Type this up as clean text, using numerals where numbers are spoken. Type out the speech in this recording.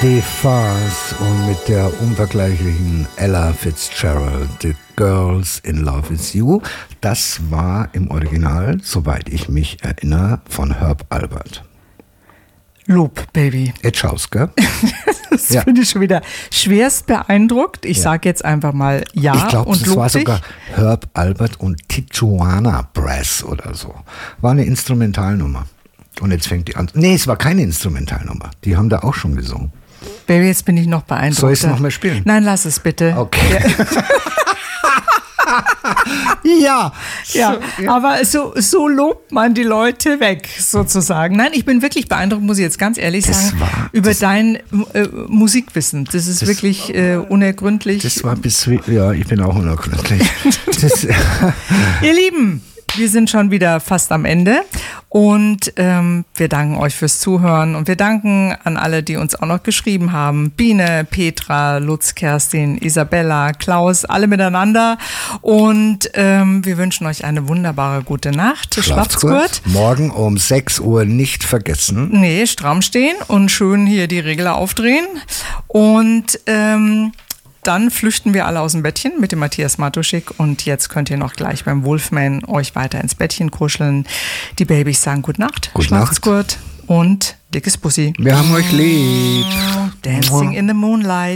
Die Farce und mit der unvergleichlichen Ella Fitzgerald, The Girls in Love With You. Das war im Original, soweit ich mich erinnere, von Herb Alpert. Lob, Baby. Etschausker. Das finde ich schon wieder schwerst beeindruckt. Ich sage jetzt einfach mal ja. Ich glaube, und das war sogar Herb Alpert und Tijuana Brass oder so. War eine Instrumentalnummer. Und jetzt fängt die an. Nee, es war keine Instrumentalnummer. Die haben da auch schon gesungen. Baby, jetzt bin ich noch beeindruckt. Soll ich es noch mal spielen? Nein, lass es bitte. Okay. Ja. Ja, aber so lobt man die Leute weg, sozusagen. Nein, ich bin wirklich beeindruckt, muss ich jetzt ganz ehrlich sagen, über dein Musikwissen. Das ist wirklich unergründlich. Das war ich bin auch unergründlich. Ihr Lieben, wir sind schon wieder fast am Ende und wir danken euch fürs Zuhören und wir danken an alle, die uns auch noch geschrieben haben. Biene, Petra, Lutz, Kerstin, Isabella, Klaus, alle miteinander und wir wünschen euch eine wunderbare gute Nacht. Schlaft's gut. Morgen um 6 Uhr nicht vergessen. Nee, stramm stehen und schön hier die Regler aufdrehen und dann flüchten wir alle aus dem Bettchen mit dem Matthias Matuschik und jetzt könnt ihr noch gleich beim Wolfman euch weiter ins Bettchen kuscheln. Die Babys sagen Gute Nacht, schlaft's gut und dickes Bussi. Wir haben euch lieb. Dancing in the Moonlight.